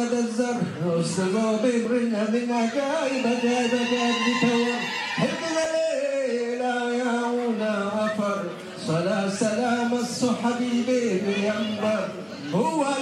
هذا الزر استضابي برنا من عجائب جاب بتور حب الليلة يعونا وفر صلاة سلام الصحبي بينبر هو